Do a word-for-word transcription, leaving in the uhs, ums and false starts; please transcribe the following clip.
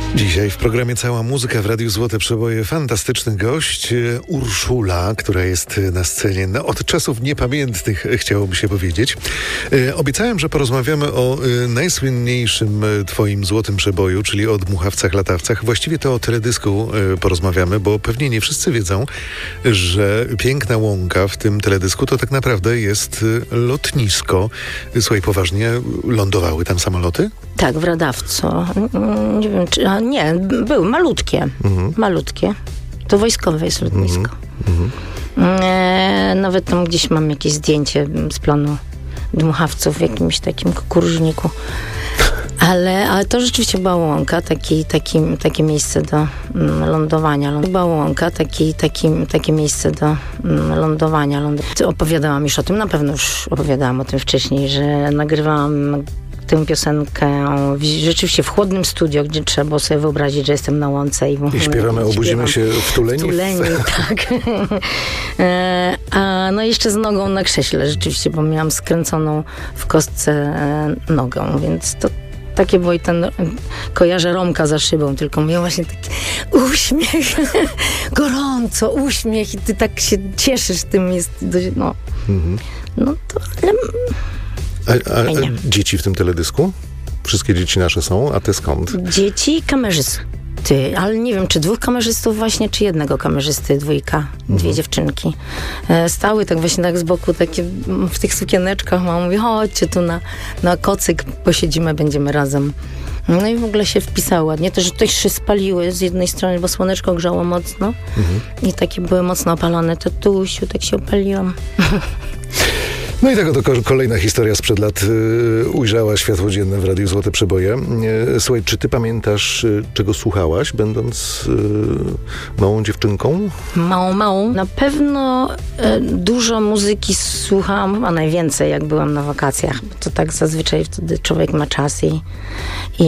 Dzisiaj w programie Cała Muzyka w Radiu Złote Przeboje fantastyczny gość Urszula, która jest na scenie no, od czasów niepamiętnych, chciałoby się powiedzieć. E, obiecałem, że porozmawiamy o e, najsłynniejszym e, twoim złotym przeboju, czyli o Dmuchawcach Latawcach. Właściwie to o teledysku e, porozmawiamy, bo pewnie nie wszyscy wiedzą, że Piękna Łąka w tym teledysku to tak naprawdę jest e, lotnisko. Słuchaj, poważnie, lądowały tam samoloty? Tak, w Radawcu. Nie wiem, czy... A nie, były malutkie. Mhm. Malutkie. To wojskowe jest lotnisko. Mhm. E, nawet tam gdzieś mam jakieś zdjęcie z planu Dmuchawców w jakimś takim kukurydniku. Ale, ale to rzeczywiście była łąka, taki, taki, takie miejsce do mm, lądowania. Była łąka, taki, taki, takie miejsce do mm, lądowania. Ląd... Opowiadałam już o tym, na pewno już opowiadałam o tym wcześniej, że nagrywałam tę piosenkę rzeczywiście w chłodnym studio, gdzie trzeba było sobie wyobrazić, że jestem na łące. I, I śpiewamy, obudzimy się w Tuleni. W Tuleni, tak. e, a no jeszcze z nogą na krześle rzeczywiście, bo miałam skręconą w kostce e, nogą, więc to takie było i ten, kojarzę Romka za szybą, tylko miał właśnie taki uśmiech, gorąco, uśmiech i ty tak się cieszysz tym, jest dość, no, mhm. no to, ale... A, a, a dzieci w tym teledysku? Wszystkie dzieci nasze są, a te skąd? Dzieci kamerzysty, ale nie wiem, czy dwóch kamerzystów właśnie, czy jednego kamerzysty, dwójka, dwie mhm. dziewczynki. E, stały tak właśnie tak z boku, takie w tych sukieneczkach, mama mówi, chodźcie tu na, na kocyk, posiedzimy, będziemy razem. No i w ogóle się wpisało ładnie. To, że też się spaliły z jednej strony, bo słoneczko grzało mocno mhm. i takie były mocno opalone. To tusiu, tak się opaliłam. No i tak oto kolejna historia sprzed lat y, ujrzała światło dzienne w Radiu Złote Przeboje. Y, słuchaj, czy ty pamiętasz, y, czego słuchałaś, będąc y, małą dziewczynką? Małą, małą. Na pewno y, dużo muzyki słuchałam, a najwięcej jak byłam na wakacjach. Bo to tak zazwyczaj wtedy człowiek ma czas i, i